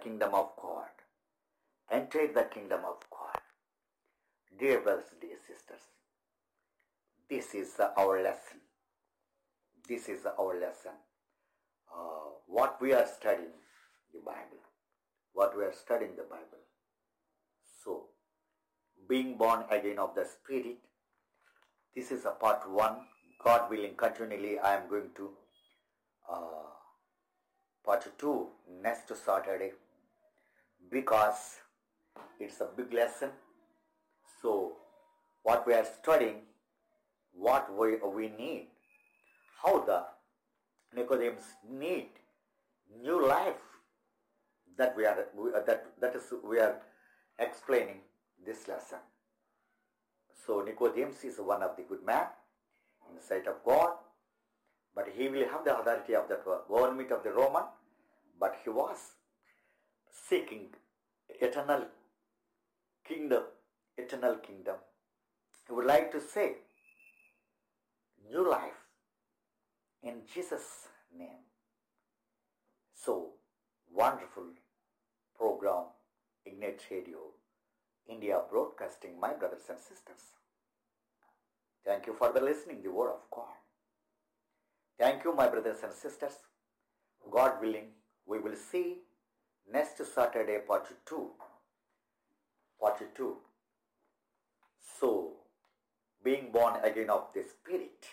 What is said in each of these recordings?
kingdom of God. Enter the kingdom of God. Dear brothers, dear sisters, this is our lesson. This is our lesson. What we are studying the Bible. What we are studying the Bible. So, being born again of the Spirit. This is a part 1. God willing, continually I am going to part 2 next Saturday, because it's a big lesson. So what we are studying, what we need, how the Nicodemus need new life, that we are explaining this lesson. So Nicodemus is one of the good man in the sight of God, but he will have the authority of the government of the Roman, but he was seeking eternal kingdom. He would like to say new life in Jesus' name. So, wonderful program, Ignite Radio, India Broadcasting, my brothers and sisters. Thank you for the listening the word of God. Thank you, my brothers and sisters. God willing, we will see next Saturday part 2. So, being born again of the Spirit.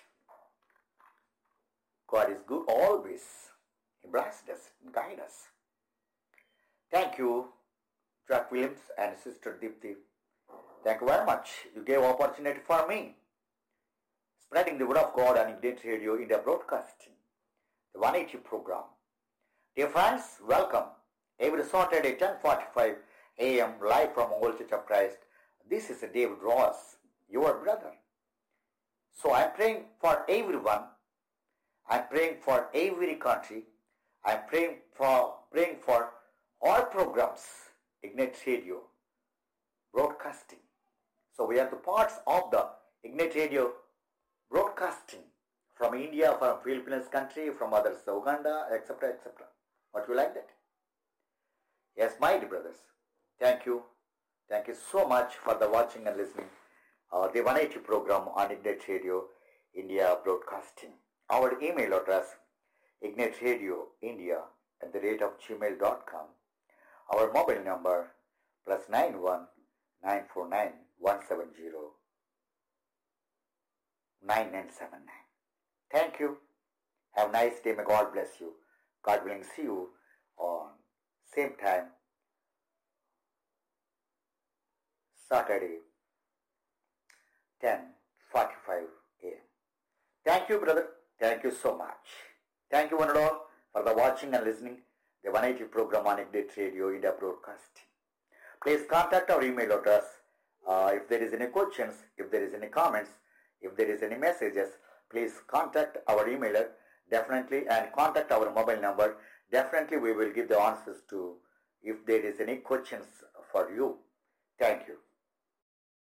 God is good always. He blessed us and guide us. Thank you, Jack Williams and Sister Deepthi. Thank you very much. You gave opportunity for me. Spreading the word of God on Ignite Radio India Broadcasting, the 180 program. Dear friends, welcome. Every Saturday 10:45 a.m. live from Holy Church of Christ. This is David Ross, your brother. So I'm praying for everyone. I'm praying for every country. I'm praying for all programs, Ignite Radio Broadcasting. So we are the parts of the Ignite Radio Broadcasting from India, from Philippines country, from others, Uganda, etc., etc. What you like that? Yes, my dear brothers. Thank you. Thank you so much for the watching and listening. The 180 program on Ignite Radio India Broadcasting. Our email address, igniteradioindia@gmail.com. Our mobile number, +91 949 170 9979. Thank you. Have a nice day. May God bless you. God willing, see you on same time, Saturday, 10:45 a.m. Thank you, brother. Thank you so much. Thank you one and all for the watching and listening the 180 program on Ignite Radio India Broadcasting. Please contact our email address. If there is any questions, if there is any comments, if there is any messages, please contact our emailer definitely, and contact our mobile number. Definitely we will give the answers to if there is any questions for you. Thank you.